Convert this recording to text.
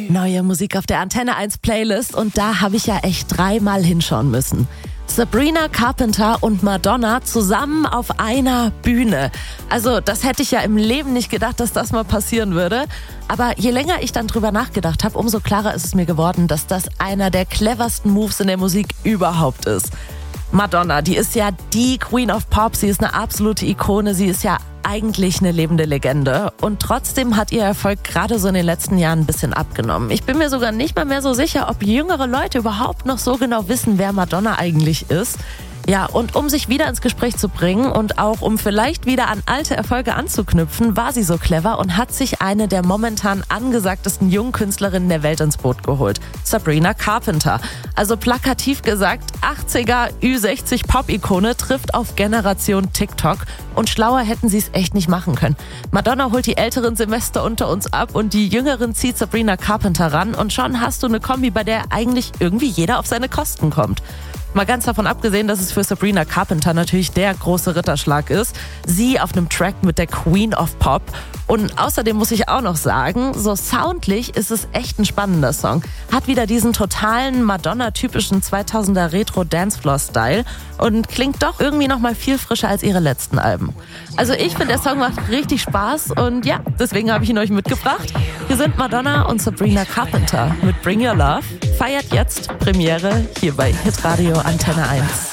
Neue Musik auf der Antenne 1 Playlist und da habe ich ja echt 3-mal hinschauen müssen. Sabrina Carpenter und Madonna zusammen auf einer Bühne. Also das hätte ich ja im Leben nicht gedacht, dass das mal passieren würde. Aber je länger ich dann drüber nachgedacht habe, umso klarer ist es mir geworden, dass das einer der cleversten Moves in der Musik überhaupt ist. Madonna, die ist ja die Queen of Pop, sie ist eine absolute Ikone, sie ist ja eigentlich eine lebende Legende und trotzdem hat ihr Erfolg gerade so in den letzten Jahren ein bisschen abgenommen. Ich bin mir sogar nicht mal mehr so sicher, ob jüngere Leute überhaupt noch so genau wissen, wer Madonna eigentlich ist. Ja, und um sich wieder ins Gespräch zu bringen und auch um vielleicht wieder an alte Erfolge anzuknüpfen, war sie so clever und hat sich eine der momentan angesagtesten jungen Künstlerinnen der Welt ins Boot geholt. Sabrina Carpenter. Also plakativ gesagt, 80er Ü60 Pop-Ikone trifft auf Generation TikTok und schlauer hätten sie es echt nicht machen können. Madonna holt die älteren Semester unter uns ab und die jüngeren zieht Sabrina Carpenter ran und schon hast du eine Kombi, bei der eigentlich irgendwie jeder auf seine Kosten kommt. Mal ganz davon abgesehen, dass es für Sabrina Carpenter natürlich der große Ritterschlag ist. Sie auf einem Track mit der Queen of Pop. Und außerdem muss ich auch noch sagen, so soundlich ist es echt ein spannender Song. Hat wieder diesen totalen Madonna-typischen 2000er Retro-Dancefloor-Style und klingt doch irgendwie nochmal viel frischer als ihre letzten Alben. Also ich finde, der Song macht richtig Spaß und ja, deswegen habe ich ihn euch mitgebracht. Hier sind Madonna und Sabrina Carpenter mit Bring Your Love. Feiert jetzt Premiere hier bei Hitradio Antenne 1.